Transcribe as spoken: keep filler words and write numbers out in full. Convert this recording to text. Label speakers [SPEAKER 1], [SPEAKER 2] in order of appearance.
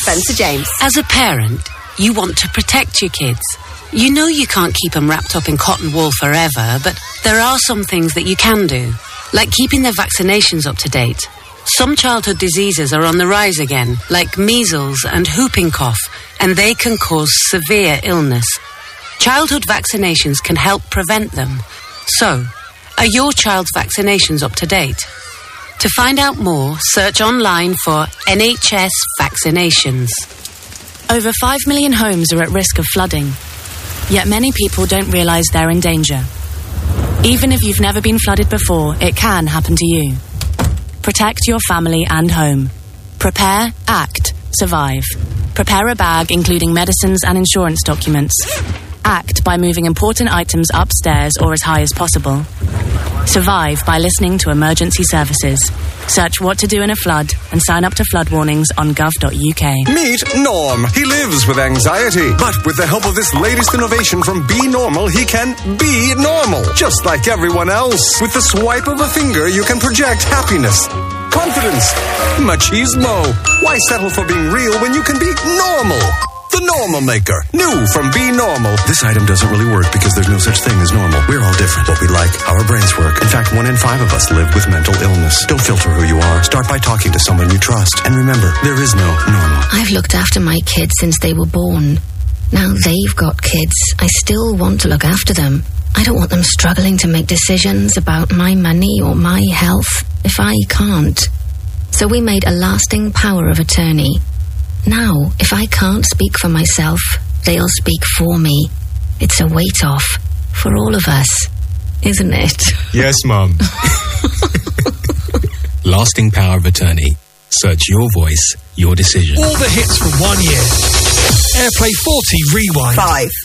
[SPEAKER 1] Spencer James.
[SPEAKER 2] As a parent, you want to protect your kids. You know you can't keep them wrapped up in cotton wool forever, but there are some things that you can do, like keeping their vaccinations up to date. Some childhood diseases are on the rise again, like measles and whooping cough, and they can cause severe illness. Childhood vaccinations can help prevent them. So, are your child's vaccinations up to date? To find out more, search online for N H S vaccinations.
[SPEAKER 3] Over five million homes are at risk of flooding. Yet many people don't realise they're in danger. Even if you've never been flooded before, it can happen to you. Protect your family and home. Prepare, act, survive. Prepare a bag including medicines and insurance documents. Act by moving important items upstairs or as high as possible. Survive by listening to emergency services. Search what to do in a flood and sign up to flood warnings on gov dot U K.
[SPEAKER 4] Meet Norm. He lives with anxiety, but with the help of this latest innovation from Be Normal, he can be normal, just like everyone else. With the swipe of a finger, you can project happiness, confidence, machismo. Why settle for being real when you can be normal? The Normal Maker. New from Be Normal.
[SPEAKER 5] This item doesn't really work because there's no such thing as normal. We're all different. What we like, how our brains work. In fact, one in five of us live with mental illness. Don't filter who you are. Start by talking to someone you trust. And remember, there is no normal.
[SPEAKER 6] I've looked after my kids since they were born. Now they've got kids. I still want to look after them. I don't want them struggling to make decisions about my money or my health if I can't. So we made a lasting power of attorney. Now, if I can't speak for myself, they'll speak for me. It's a weight off for all of us, isn't it?
[SPEAKER 7] Yes, Mum. Lasting power of attorney. Search your voice, your decision.
[SPEAKER 8] All the hits from one year. Airplay forty Rewind.
[SPEAKER 1] Five.